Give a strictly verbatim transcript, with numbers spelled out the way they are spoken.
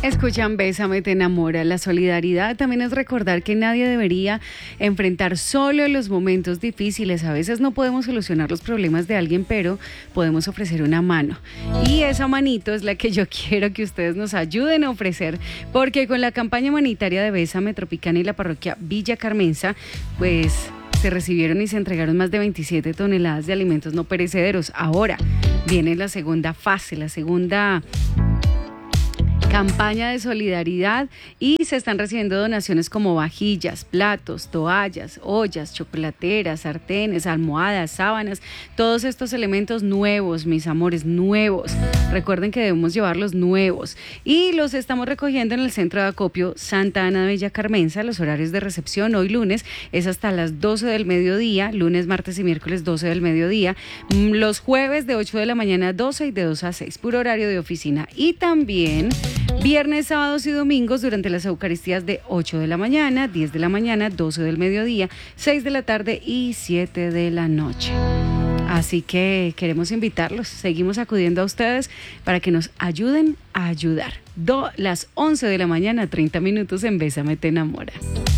Escuchan Bésame, te enamora. La solidaridad también es recordar que nadie debería enfrentar solo los momentos difíciles. A veces no podemos solucionar los problemas de alguien, pero podemos ofrecer una mano. Y esa manito es la que yo quiero que ustedes nos ayuden a ofrecer, porque con la campaña humanitaria de Bésame, Tropicana y la parroquia Villa Carmenza, pues se recibieron y se entregaron más de veintisiete toneladas de alimentos no perecederos. Ahora viene la segunda fase, la segunda campaña de solidaridad, y se están recibiendo donaciones como vajillas, platos, toallas, ollas, chocolateras, sartenes, almohadas, sábanas, todos estos elementos nuevos, mis amores, nuevos. Recuerden que debemos llevarlos nuevos y los estamos recogiendo en el centro de acopio Santa Ana de Villa Carmenza. Los horarios de recepción hoy lunes es hasta las doce del mediodía, lunes, martes y miércoles doce del mediodía, los jueves de ocho de la mañana a doce y de dos a seis, puro horario de oficina. Y también viernes, sábados y domingos durante las Eucaristías de ocho de la mañana, diez de la mañana, doce del mediodía, seis de la tarde y siete de la noche. Así que queremos invitarlos, seguimos acudiendo a ustedes para que nos ayuden a ayudar. Do, las once de la mañana, treinta minutos en Bésame, te enamora.